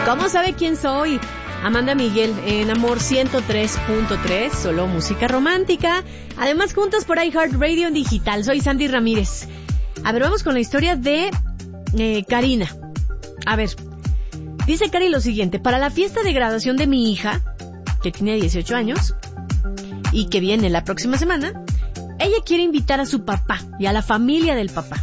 ¿Cómo sabe quién soy? Amanda Miguel en Amor 103.3, solo música romántica. Además, juntos por iHeartRadio en digital. Soy Sandy Ramírez. A ver, vamos con la historia de Karina. A ver, dice Cari lo siguiente. Para la fiesta de graduación de mi hija, que tiene 18 años, y que viene la próxima semana, ella quiere invitar a su papá y a la familia del papá.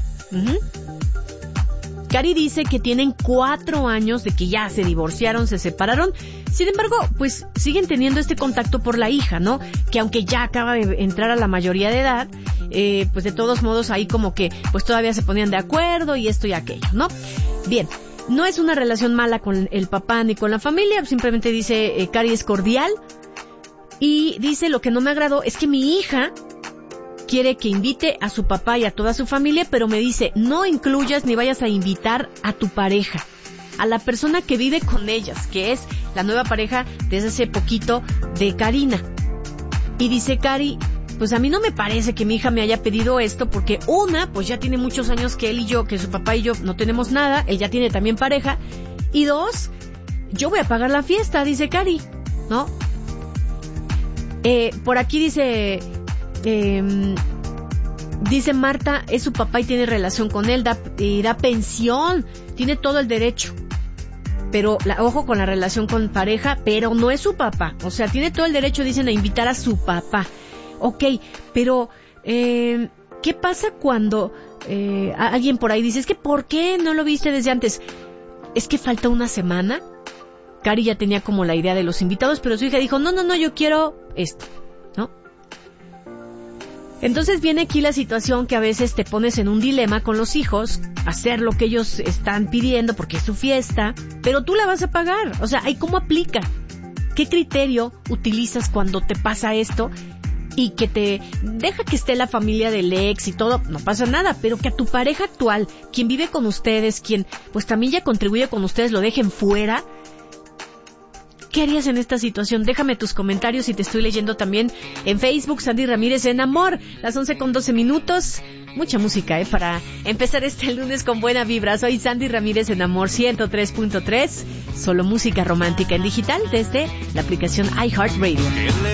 Cari dice que tienen 4 años de que ya se divorciaron, se separaron. Sin embargo, pues siguen teniendo este contacto por la hija, ¿no? Que aunque ya acaba de entrar a la mayoría de edad, pues de todos modos ahí como que pues todavía se ponían de acuerdo y esto y aquello, ¿no? Bien, no es una relación mala con el papá ni con la familia, simplemente dice Cari es cordial. Y dice, lo que no me agradó es que mi hija quiere que invite a su papá y a toda su familia, pero me dice, no incluyas ni vayas a invitar a tu pareja, a la persona que vive con ellas, que es la nueva pareja desde hace poquito de Karina. Y dice Cari, pues a mí no me parece que mi hija me haya pedido esto, porque pues ya tiene muchos años que él y yo, que su papá y yo no tenemos nada, él ya tiene también pareja, y 2, yo voy a pagar la fiesta, dice Cari, ¿no? Por aquí dice Marta, es su papá y tiene relación con él, da pensión, tiene todo el derecho. Pero, ojo con la relación con pareja, pero no es su papá. O sea, tiene todo el derecho, dicen, a invitar a su papá. Ok, pero, ¿qué pasa cuando alguien por ahí dice, es que ¿por qué no lo viste desde antes? Es que falta una semana. Cari ya tenía como la idea de los invitados, pero su hija dijo, no, yo quiero esto, ¿no? Entonces viene aquí la situación que a veces te pones en un dilema con los hijos, hacer lo que ellos están pidiendo porque es su fiesta, pero tú la vas a pagar. O sea, ¿cómo aplica? ¿Qué criterio utilizas cuando te pasa esto? Y que te deja que esté la familia del ex y todo, no pasa nada, pero que a tu pareja actual, quien vive con ustedes, quien pues también ya contribuye con ustedes, lo dejen fuera. ¿Qué harías en esta situación? Déjame tus comentarios y te estoy leyendo también en Facebook, Sandy Ramírez en Amor, las 11:12. Mucha música, para empezar este lunes con buena vibra. Soy Sandy Ramírez en Amor 103.3, solo música romántica en digital desde la aplicación iHeartRadio.